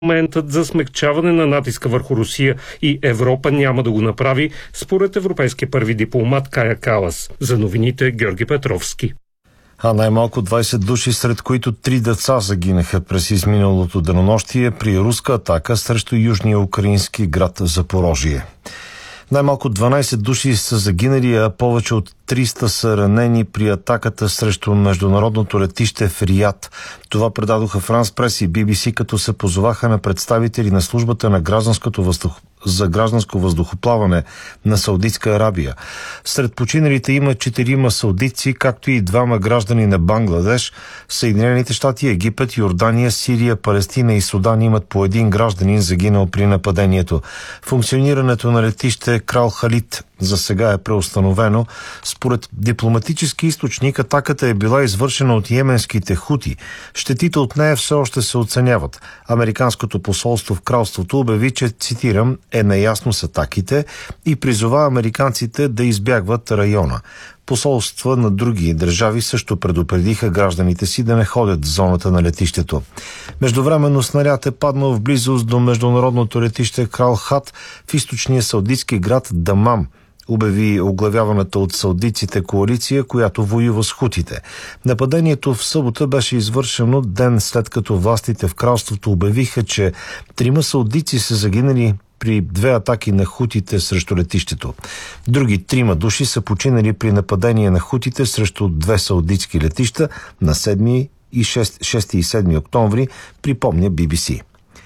Моментът за смекчаване на натиска върху Русия и Европа няма да го направи, според европейския първи дипломат Кая Калас. За новините Георги Петровски. А най-малко 20 души, сред които 3 деца загинаха през изминалото денонощие при руска атака срещу южния украински град Запорожие. Най-малко 12 души са загинали, а повече от 300 са ранени при атаката срещу международното летище в Риад. Това предадоха Франс Прес и BBC, като се позоваха на представители на службата на за гражданско въздухоплаване на Саудитска Арабия. Сред починалите има 4 саудитци, както и 2 граждани на Бангладеш. Съединените щати, Египет, Йордания, Сирия, Палестина и Судан имат по 1 гражданин загинал при нападението. Функционирането на летище Крал Халид за сега е преустановено. Според дипломатически източник, атаката е била извършена от йеменските хути. Щетите от нея все още се оценяват. Американското посолство в кралството обяви, че, цитирам, е наясно с атаките и призова американците да избягват района. Посолства на други държави също предупредиха гражданите си да не ходят в зоната на летището. Междувременно снаряд е паднал в близост до международното летище Крал Хат в източния саудитски град Дамам, обяви оглавяваната от саудитците коалиция, която воюва с хутите. Нападението в събота беше извършено ден след като властите в кралството обявиха, че 3 саудитци са загинали при 2 атаки на хутите срещу летището. Други 3 души са починали при нападение на хутите срещу 2 саудитски летища на 6 и 7 октомври, припомня BBC.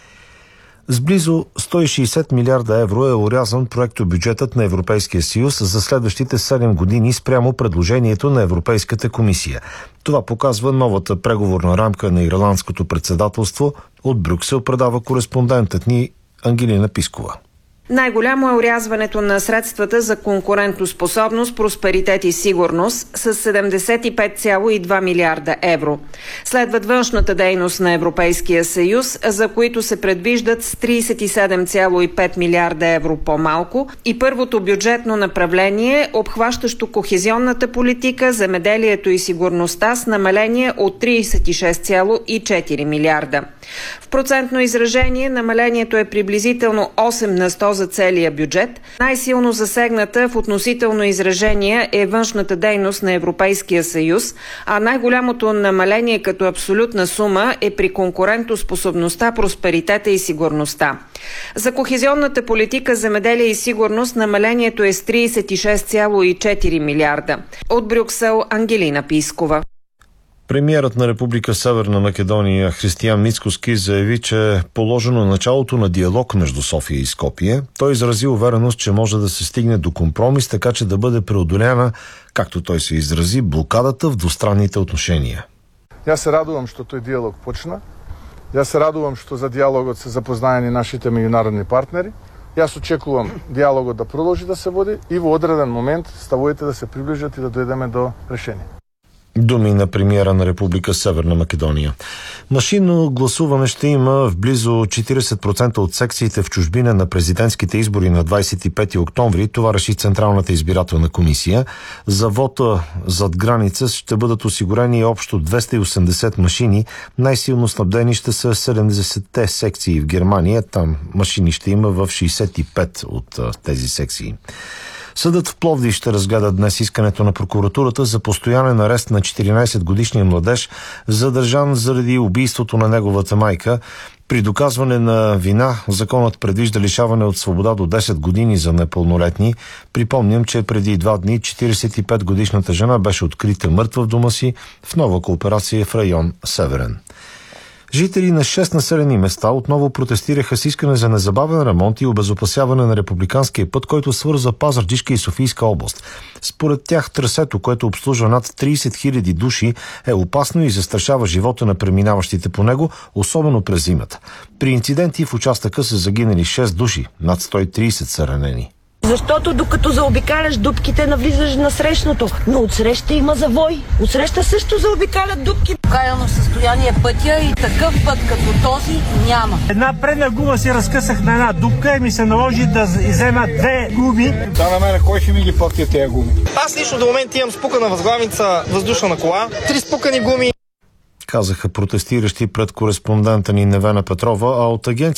С близо 160 милиарда евро е орязан проектобюджетът на Европейския съюз за следващите 7 години спрямо предложението на Европейската комисия. Това показва новата преговорна рамка на ирландското председателство. От Брюксел предава кореспондентът ни Ангелина Пискова. Най-голямо е орязването на средствата за конкурентоспособност, просперитет и сигурност с 75,2 милиарда евро. Следват външната дейност на Европейския съюз, за които се предвиждат с 37,5 милиарда евро по-малко, и първото бюджетно направление, обхващащо кохезионната политика, земеделието и сигурността, с намаление от 36,4 милиарда. В процентно изражение намалението е приблизително 8 на 100 за целия бюджет. Най-силно засегната в относително изражение е външната дейност на Европейския съюз, а най-голямото намаление като абсолютна сума е при конкурентоспособността, просперитета и сигурността. За кохезионната политика, земеделие и сигурност намалението е с 36,4 милиарда. От Брюксел, Ангелина Пискова. Премиерът на Република Северна Македония Християн Мицкоски заяви, че е положено началото на диалог между София и Скопие. Той изрази увереност, че може да се стигне до компромис, така че да бъде преодоляна, както той се изрази, блокадата в двустранните отношения. Я се радувам, що той диалог почна. Я се радувам, що за диалогът са запознаени нашите международни партнери. Аз очекувам диалогът да продължи да се води и в отреден момент ставовете да се приближат и да дойдем до решение. Думи на премиера на Република Северна Македония. Машинно гласуване ще има в близо 40% от секциите в чужбина на президентските избори на 25 октомври. Това реши Централната избирателна комисия. За вота зад граница ще бъдат осигурени общо 280 машини. Най-силно снабдени ще са 70-те секции в Германия. Там машини ще има в 65 от тези секции. Съдът в Пловдив ще разгледа днес искането на прокуратурата за постоянен арест на 14-годишния младеж, задържан заради убийството на неговата майка. При доказване на вина, законът предвижда лишаване от свобода до 10 години за непълнолетни. Припомням, че преди 2 дни 45-годишната жена беше открита мъртва в дома си в нова кооперация в район Северен. Жители на 6 населени места отново протестираха с искане за незабавен ремонт и обезопасяване на републиканския път, който свързва Пазарджишка и Софийска област. Според тях трасето, което обслужва над 30 000 души, е опасно и застрашава живота на преминаващите по него, особено през зимата. При инциденти в участъка са загинали 6 души, над 130 са ранени. Защото докато заобикаляш дупките, навлизаш на срещното. Но отсреща има завой. Отсреща също заобикалят дупки. Каяно състояние пътя и такъв път като този няма. Една предна гума си разкъсах на една дупка и ми се наложи да взема 2 гуми. Да, на мен кой ще ми ги плати тези гуми? Аз лично до момента имам спукана възглавница въздушна кола, 3 спукани гуми. казаха протестиращи пред кореспондента ни Невена Петрова, а от агенция